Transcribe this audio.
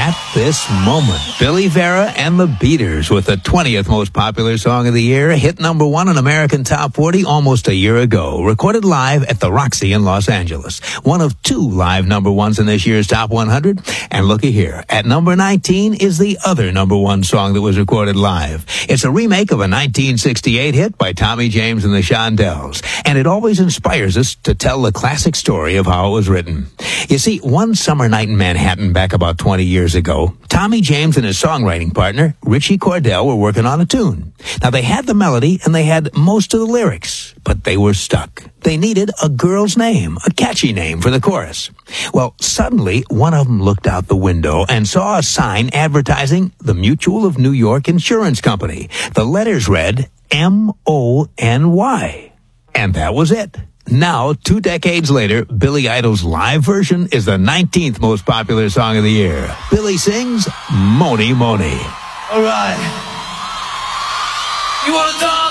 at this moment. Billy Vera and the Beaters with the 20th most popular song of the year, hit number 1 on American Top 40 almost a year ago. Recorded live at the Roxy in Los Angeles. One of 2 live number 1s in this year's Top 100. And looky here, at number 19 is the other number 1 song that was recorded live. It's a remake of a 1968 hit by Tommy James and the Shondells. And it always inspires us to tell the classic story of how it was written. You see, one summer night in Manhattan back about 20 years ago, Tommy James and his songwriting partner, Richie Cordell, were working on a tune. Now, they had the melody and they had most of the lyrics, but they were stuck. They needed a girl's name, a catchy name for the chorus. Well, suddenly, one of them looked out the window and saw a sign advertising the Mutual of New York Insurance Company. The letters read M-O-N-Y. And that was it. Now, 2 decades later, Billy Idol's live version is the 19th most popular song of the year. Billy sings Mony Mony. All right. You want to dance?